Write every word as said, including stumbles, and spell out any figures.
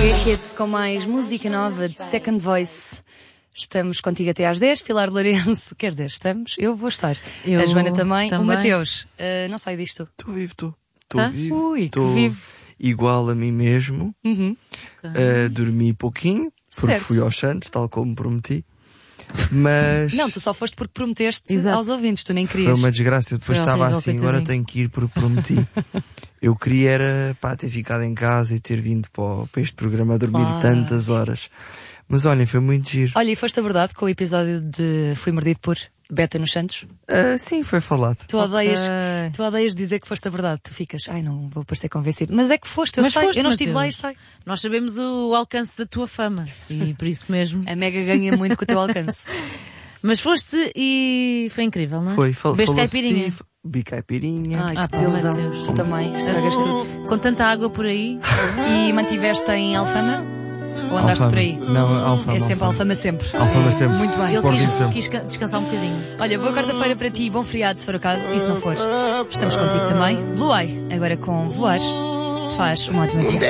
Mega Hits com mais música nova de Second Voice. Estamos contigo até às dez. Pilar Lourenço, quer dizer, estamos? Eu vou estar. Eu a Joana também. também. O Mateus, uh, não sai disto. Estou vivo, estou. Estou Tá? vivo. Ui, que Estou vivo. igual a mim mesmo. Uhum. Uh, dormi pouquinho, porque Certo. fui aos Santos, tal como prometi. Mas Não, tu só foste porque prometeste Exato. aos ouvintes, tu nem foi querias. uma desgraça. Eu depois Foi estava horrível, assim, agora coitadinho. tenho que ir porque prometi. Eu queria era, pá, ter ficado em casa e ter vindo para, o- para este programa a dormir Claro. tantas horas. Mas olhem, foi muito giro. Olha, e foste a verdade com o episódio de Fui Mordido por Beta nos Santos? Uh, sim, foi falado. Tu odeias, Ok. tu odeias dizer que foste a verdade. Tu ficas, ai não, vou parecer convencido. Mas é que foste, eu Mas sei. foste, eu não estive lá e Mateus. sei. Nós sabemos o alcance da tua fama e por isso mesmo. A Mega ganha muito com o teu alcance. Mas foste e foi incrível, não é? Foi, fal Beste falou-se caipirinha. de- Vi caipirinha. Ai, Ah, que pá, desilusão. Mateus. Tu também estragas tudo. Com tanta água por aí. E mantiveste em Alfama? Ou andaste Alfama. por aí? Não, Alfama. É sempre Alfama. Alfama sempre. Alfama É, sempre. Muito bem. Ele Sporting quis, sempre. quis ca- descansar um bocadinho. Olha, boa quarta-feira para ti, bom feriado se for o caso, e se não for, estamos contigo também. Blue Eye, agora com Voar, faz uma ótima viagem.